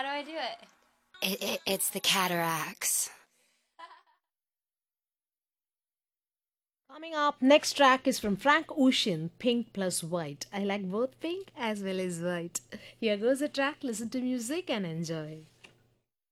do I do it? It's the cataracts. Coming up, next track is from Frank Ocean, Pink plus White. I like both pink as well as white. Here goes the track, listen to music and enjoy.